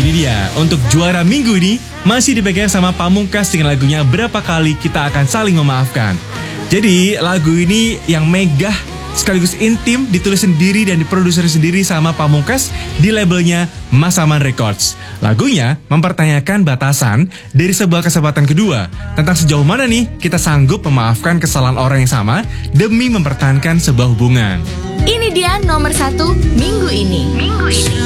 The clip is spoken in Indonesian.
Ini dia, untuk juara minggu ini masih dipegang sama Pamungkas dengan lagunya Berapa Kali Kita Akan Saling Memaafkan. Jadi lagu ini yang megah sekaligus intim, ditulis sendiri dan diproduksi sendiri sama Pamungkas di labelnya Mas Aman Records. Lagunya mempertanyakan batasan dari sebuah kesempatan kedua tentang sejauh mana nih kita sanggup memaafkan kesalahan orang yang sama demi mempertahankan sebuah hubungan. Ini dia nomor 1 minggu ini.